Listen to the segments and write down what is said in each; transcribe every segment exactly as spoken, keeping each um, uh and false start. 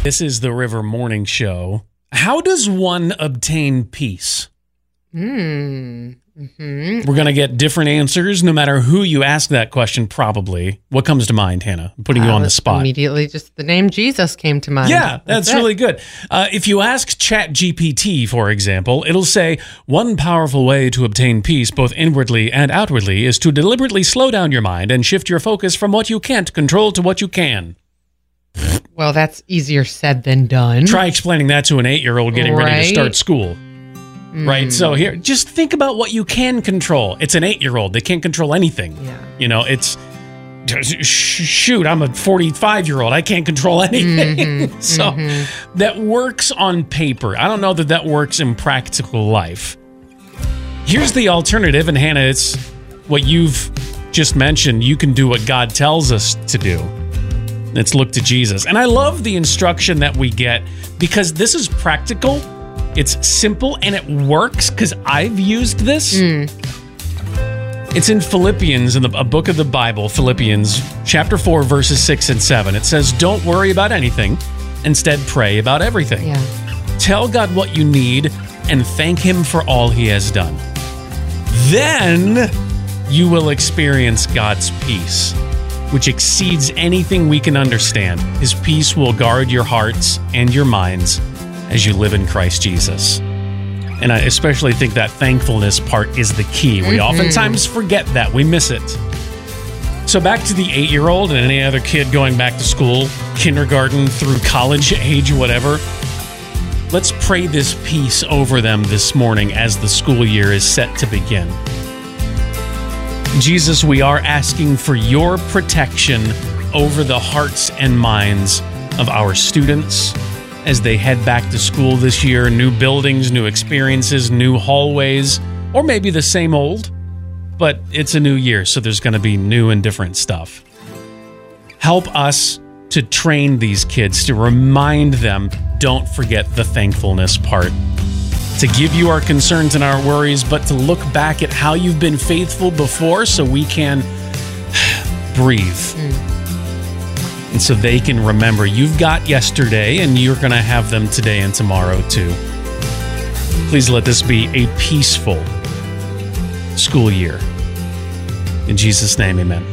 This is the River Morning Show. How does one obtain peace? Mm. Mm-hmm. We're going to get different answers no matter who you ask that question, probably. What comes to mind, Hannah? I'm putting you Uh, on the spot. Immediately, just the name Jesus came to mind. Yeah, that's, that's really good. Uh, if you ask ChatGPT, for example, it'll say, one powerful way to obtain peace both inwardly and outwardly is to deliberately slow down your mind and shift your focus from what you can't control to what you can. Well, that's easier said than done. Try explaining that to an eight-year-old getting ready to Right. start school. Mm. Right? So here, just think about what you can control. It's an eight-year-old. They can't control anything. Yeah. You know, it's, sh- shoot, I'm a forty-five-year-old. I can't control anything. Mm-hmm. so mm-hmm. that works on paper. I don't know that that works in practical life. Here's the alternative, and Hannah, it's what you've just mentioned. You can do what God tells us to do. Let's look to Jesus. And I love the instruction that we get because this is practical. It's simple and it works because I've used this. Mm. It's in Philippians, in the, a book of the Bible, Philippians chapter four, verses six and seven. It says, don't worry about anything. Instead, pray about everything. Yeah. Tell God what you need and thank Him for all He has done. Then you will experience God's peace, which exceeds anything we can understand. His peace will guard your hearts and your minds as you live in Christ Jesus. And I especially think that thankfulness part is the key. We Mm-hmm. oftentimes forget that. We miss it. So back to the eight-year-old and any other kid going back to school, kindergarten through college age, whatever. Let's pray this peace over them this morning as the school year is set to begin. Jesus, we are asking for your protection over the hearts and minds of our students as they head back to school this year. New buildings, new experiences, new hallways, or maybe the same old, but it's a new year, so there's going to be new and different stuff. Help us to train these kids, to remind them, don't forget the thankfulness part. To give you our concerns and our worries, but to look back at how you've been faithful before so we can breathe. Mm. And so they can remember you've got yesterday and you're going to have them today and tomorrow too. Please let this be a peaceful school year. In Jesus' name, amen.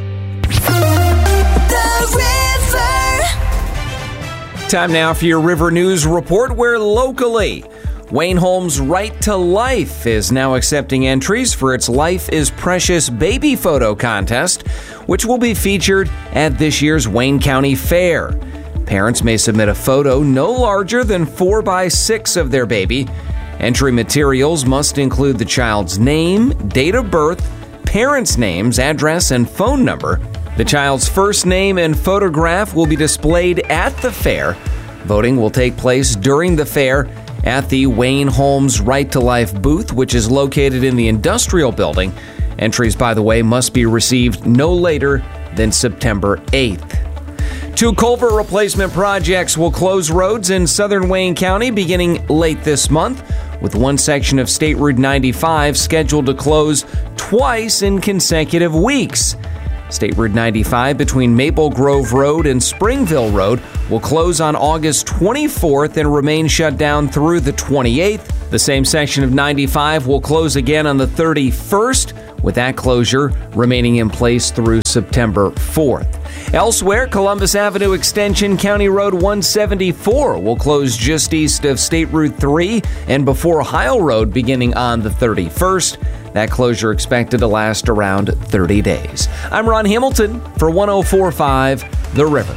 Time now for your River News Report, where locally, Wayne Holmes' Right to Life is now accepting entries for its Life is Precious baby photo contest, which will be featured at this year's Wayne County Fair. Parents may submit a photo no larger than four by six of their baby. Entry materials must include the child's name, date of birth, parents' names, address, and phone number. The child's first name and photograph will be displayed at the fair. Voting will take place during the fair at the Wayne Holmes Right to Life booth, which is located in the Industrial Building. Entries, by the way, must be received no later than September eighth. Two culvert replacement projects will close roads in southern Wayne County beginning late this month, with one section of State Route ninety-five scheduled to close twice in consecutive weeks. State Route ninety-five between Maple Grove Road and Springville Road will close on August twenty-fourth and remain shut down through the twenty-eighth. The same section of ninety-five will close again on the thirty-first, with that closure remaining in place through September fourth. Elsewhere, Columbus Avenue Extension County Road one seventy-four will close just east of State Route three and before Heil Road beginning on the thirty-first. That closure expected to last around thirty days. I'm Ron Hamilton for one oh four point five The River.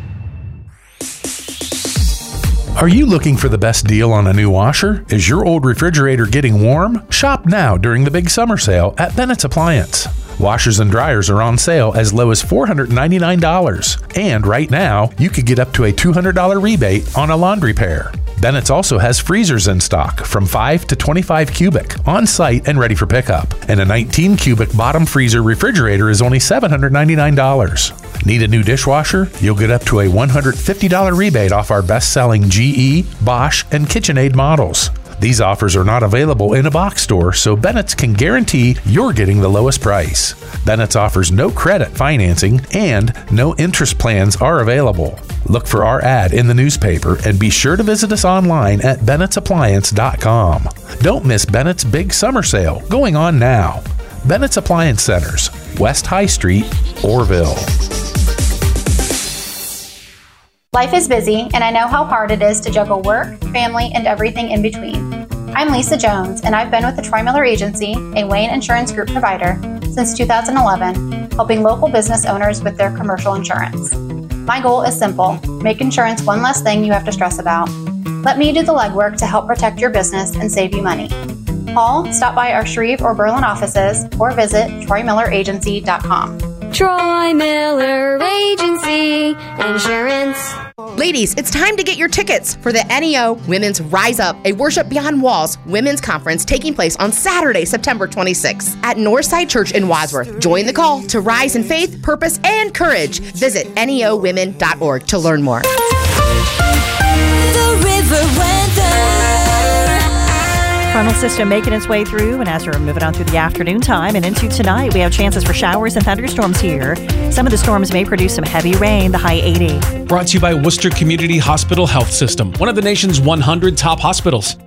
Are you looking for the best deal on a new washer? Is your old refrigerator getting warm? Shop now during the big summer sale at Bennett's Appliance. Washers and dryers are on sale as low as four hundred ninety-nine dollars. And right now, you could get up to a two hundred dollars rebate on a laundry pair. Bennett's also has freezers in stock from five to twenty-five cubic, on site and ready for pickup. And a nineteen cubic bottom freezer refrigerator is only seven hundred ninety-nine dollars. Need a new dishwasher? You'll get up to a one hundred fifty dollars rebate off our best-selling G E, Bosch, and KitchenAid models. These offers are not available in a box store, so Bennett's can guarantee you're getting the lowest price. Bennett's offers no credit financing and no interest plans are available. Look for our ad in the newspaper and be sure to visit us online at Bennett's Appliance dot com. Don't miss Bennett's big summer sale going on now. Bennett's Appliance Centers, West High Street, Orville. Life is busy, and I know how hard it is to juggle work, family, and everything in between. I'm Lisa Jones, and I've been with the Troy Miller Agency, a Wayne Insurance Group provider, since two thousand eleven, helping local business owners with their commercial insurance. My goal is simple: make insurance one less thing you have to stress about. Let me do the legwork to help protect your business and save you money. Call, stop by our Shreve or Berlin offices, or visit Troy Miller Agency dot com. Troy Miller Agency Insurance. Ladies, it's time to get your tickets for the N E O Women's Rise Up, a Worship Beyond Walls women's conference taking place on Saturday, September twenty-sixth at Northside Church in Wadsworth. Join the call to rise in faith, purpose, and courage. Visit N E O women dot org to learn more. The river weather. Frontal system making its way through, and as we're moving on through the afternoon time and into tonight, we have chances for showers and thunderstorms here. Some of the storms may produce some heavy rain, the high eighty. Brought to you by Worcester Community Hospital Health System, one of the nation's one hundred top hospitals.